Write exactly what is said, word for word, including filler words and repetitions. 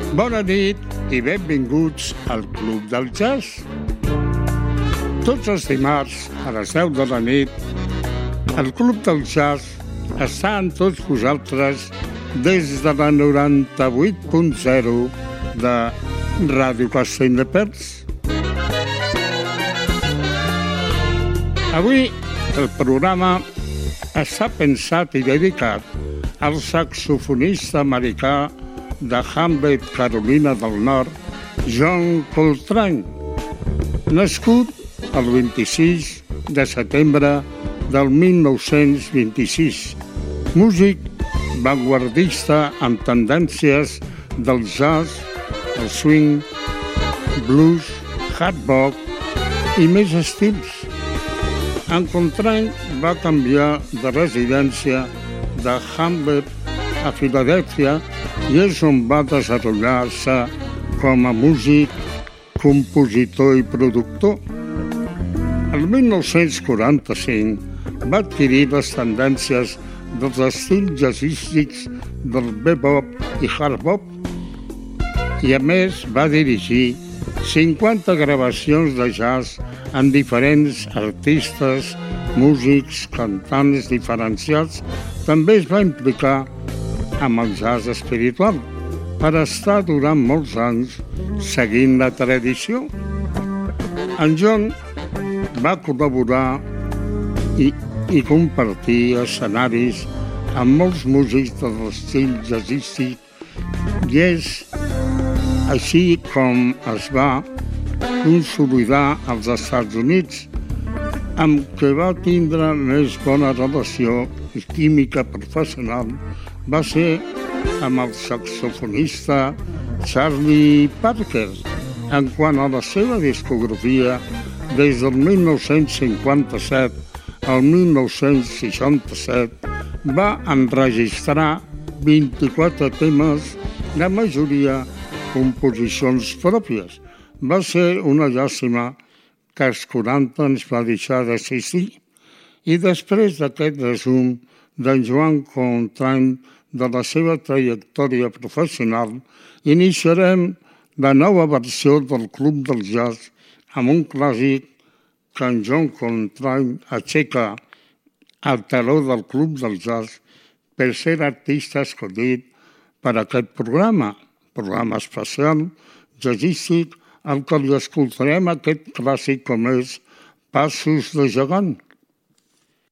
Bona nit i benvinguts al Club del Jazz. Tots els dimarts a les deu de la nit, el Club del Jazz està amb tots vosaltres des de la noranta-vuit punt zero de Ràdio Castelldefels. Avui el programa està pensat i dedicat al saxofonista americà de Hamlet, Carolina del Nord, John Coltrane, nascut el vint-i-sis de setembre del mil nou-cents vint-i-sis, músic vanguardista amb tendències del jazz, el swing, blues, hard bop i més estils. En Coltrane va canviar de residència de Hamlet a Filadèlfia i és on va desenvolupar-se com a músic, compositor i productor. El mil nou-cents quaranta-cinc va adquirir les tendències dels estils jazzístics del bebop i hard bop i a més va dirigir cinquanta gravacions de jazz amb diferents artistes, músics, cantants diferenciats. També es va implicar amb el jazz espiritual per estar durant molts anys seguint la tradició. En John va col·laborar i, i compartir escenaris amb molts músics de l'estil jazzístic i és així com es va consolidar als Estats Units, amb què va tindre més bona relació i química professional va ser amb el saxofonista Charlie Parker. En quant a la seva discografia, des del mil nou-cents cinquanta-set al mil nou-cents seixanta-set va enregistrar vint-i-quatre temes, la majoria composicions pròpies. Va ser una llàstima que als quaranta ens va deixar d'assistir i després d'aquest resum d'en Joan Coltrane de la seva trajectòria professional iniciarem la nova versió del Club del Jazz amb un clàssic que en John Coltrane aixeca al taló del Club del Jazz per ser artista escollit per aquest programa, programa especial jazzístic, al que li escoltarem aquest clàssic com és Passos de gegant.